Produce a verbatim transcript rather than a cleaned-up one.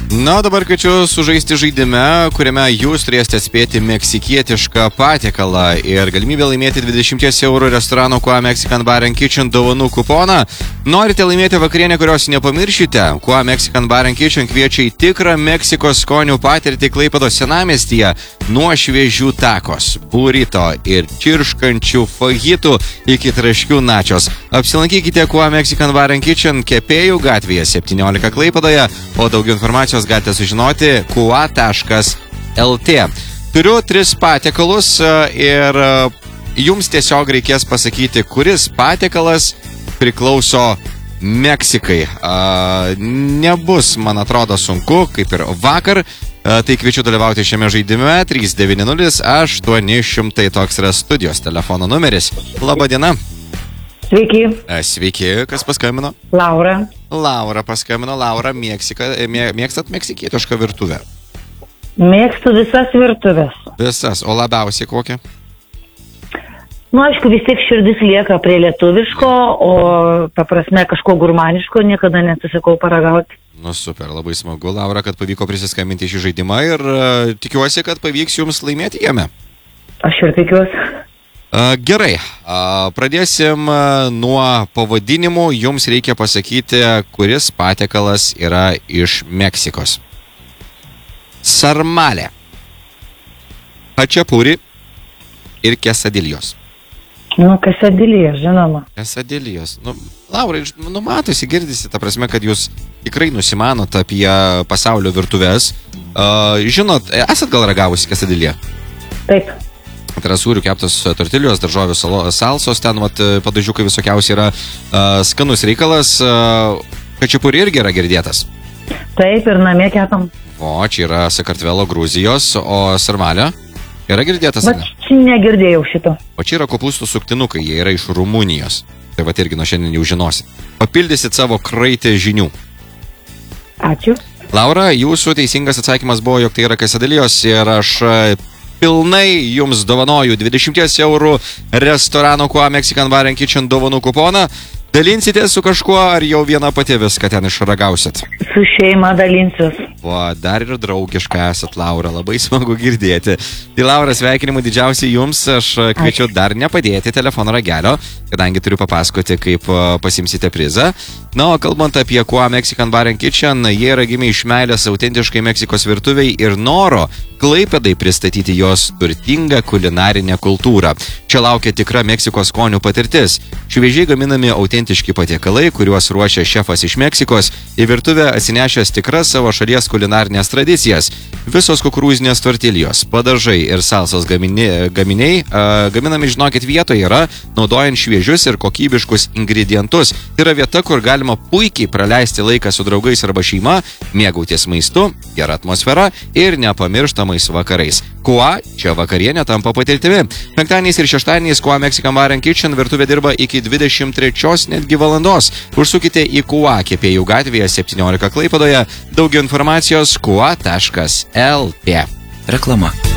Na, dabar kviečiu sužaisti žaidime, kuriame jūs turėsite atspėti meksikietišką patiekalą ir galimybę laimėti dvidešimt eurų restorano Kua Mexican Bar and Kitchen dovanų kuponą. Norite laimėti vakarienę, kurios nepamiršite? Kua Mexican Bar and Kitchen kviečia į tikrą Meksikos skonių patirtį Klaipėdos senamiestyje, nuo šviežių takos, burrito ir čirškančių fajitų iki traškių načios. Apsilankykite Kua Mexican Bar and Kitchen Kepėjų gatvėje septyniolika Klaipėdoje, o daugiau informacijos galite sužinoti kua taškas lt. Turiu tris patiekalus ir jums tiesiog reikės pasakyti, kuris patiekalas priklauso Meksikai. Nebus, man atrodo, sunku, kaip ir vakar. Tai kviečiu dalyvauti šiame žaidime. Trys devyni nulis aštuoni šimtai toks yra studijos telefono numeris. Labą dieną. Sveiki. Sveiki, kas paskambino? Laura. Laura paskambino. Laura, Meksika, mė, mėgstat meksikietišką virtuvę? Mėgstu visas virtuvės. Visas, o labiausiai kokią? Nu, aišku, vis tiek širdis lieka prie lietuviško, o ta prasme kažko gurmaniško niekada neatsisakau paragauti. Nu, super, labai smagu, Laura, kad pavyko prisiskambinti šį žaidimą ir uh, tikiuosi, kad pavyks jums laimėti jame. Aš ir tikiuosi. Uh, gerai, uh, pradėsim uh, nuo pavadinimų. Jums reikia pasakyti, kuris patiekalas yra iš Meksikos. Sarmalė, hačapuri ir quesadillos. Nu, quesadillos, žinoma. Quesadillos. Nu, Laura, nu, matosi, girdisi, ta prasme, kad jūs tikrai nusimanot apie pasaulio virtuves. Uh, žinot, esat gal ragavusi quesadillią? Taip. Tai yra sūrių keptos tortilijos, daržovių salsos, ten vat, padažiukai visokiausiai yra uh, skanus reikalas. Uh, hačapuri irgi yra girdėtas. Taip, ir namie kepam. O, čia yra Sakartvelo, Gruzijos, o sarmalė yra girdėtas? Bet čia negirdėjau šito. O čia yra kopūstų suktinukai, jie yra iš Rumunijos. Tai vat irgi nuo šiandien jau žinosit. Papildysit savo kraitę žinių. Ačiū. Laura, jūsų teisingas atsakymas buvo, jog tai yra quesadillos ir aš pilnai jums dovanoju dvidešimt eurų restorano Kua Mexican Bar and Kitchen dovanų kuponą. Dalinsitės su kažkuo ar jau viena pati viską ten išragausit? Su šeima dalinsiuos. O, dar ir draugiška esat, Laura, labai smagu girdėti. Tai, Laura, sveikinimų didžiausiai jums, aš kviečiu dar nepadėti telefono ragelio, kadangi turiu papasakoti, kaip pasimsite prizą. Na, o kalbant apie Kua Mexican Bar and Kitchen, jie yra gimę iš meilės autentiškai Meksikos virtuviai ir noro Klaipėdai pristatyti jos turtingą kulinarinę kultūrą. Čia laukia tikra Meksikos skonių patirtis. Šviežiai gaminami autentiški patiekalai, kuriuos ruošia šefas iš Meksikos, į virtuvę atsinešęs tikras savo šalies kulinarinės tradicijas. Visos kukurūzinės tortilijos, padažai ir salsos gaminiai, gaminiai a, gaminami, žinokit, vietoje yra, naudojant šviežius ir kokybiškus ingredientus. Tai yra vieta, kur galima puikiai praleisti laiką su draugais arba šeima, mėgautis maistu, gera atmosfera ir nepamirštamais vakarais. Kua, čia vakarienė tampa patirtimi. Penktadieniais ir šeštadieniais Kua Mexican Bar and Kitchen virtuvė dirba iki dvidešimt trečios netgi valandos. Užsukite į Kua Kepėjų gatvėje septyniolika Klaipėdoje. Daugiau informacijos kua taškas lt. Reklama.